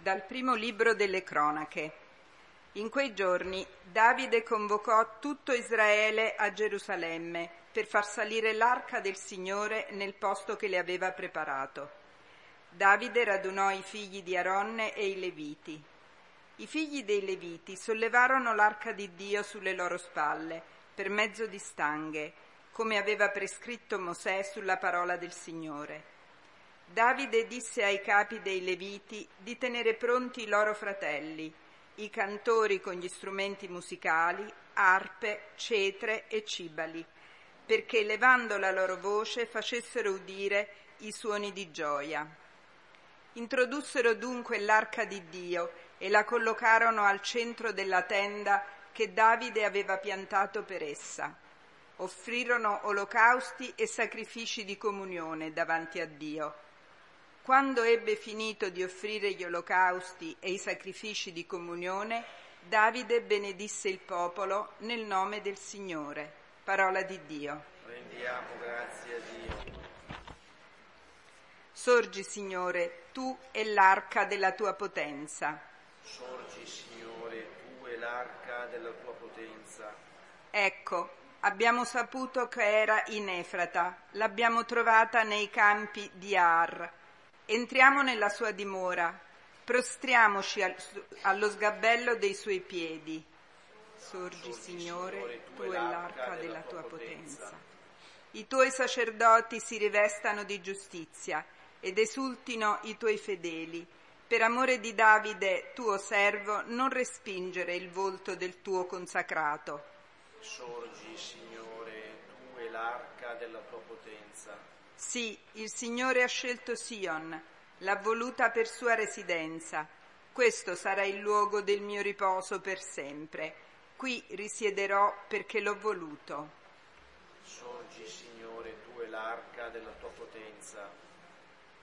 Dal primo libro delle cronache. In quei giorni Davide convocò tutto Israele a Gerusalemme per far salire l'arca del Signore nel posto che le aveva preparato. Davide radunò i figli di Aronne e i Leviti. I figli dei Leviti sollevarono l'arca di Dio sulle loro spalle per mezzo di stanghe, come aveva prescritto Mosè sulla parola del Signore. Davide disse ai capi dei Leviti di tenere pronti i loro fratelli, i cantori con gli strumenti musicali, arpe, cetre e cibali, perché levando la loro voce facessero udire i suoni di gioia. Introdussero dunque l'arca di Dio e la collocarono al centro della tenda che Davide aveva piantato per essa. Offrirono olocausti e sacrifici di comunione davanti a Dio. Quando ebbe finito di offrire gli olocausti e i sacrifici di comunione, Davide benedisse il popolo nel nome del Signore. Parola di Dio. Rendiamo grazie a Dio. Sorgi, Signore, tu e l'arca della tua potenza. Sorgi, Signore, tu e l'arca della tua potenza. Ecco, abbiamo saputo che era in Efrata, l'abbiamo trovata nei campi di Ar. Entriamo nella sua dimora, prostriamoci allo sgabello dei suoi piedi. Sorgi, Signore, tu e l'arca della tua potenza. I tuoi sacerdoti si rivestano di giustizia ed esultino i tuoi fedeli. Per amore di Davide, tuo servo, non respingere il volto del tuo consacrato. Sorgi, Signore, tu e l'arca della tua potenza. Sì, il Signore ha scelto Sion, l'ha voluta per sua residenza. Questo sarà il luogo del mio riposo per sempre. Qui risiederò perché l'ho voluto. Sorgi, Signore, tu e l'arca della tua potenza.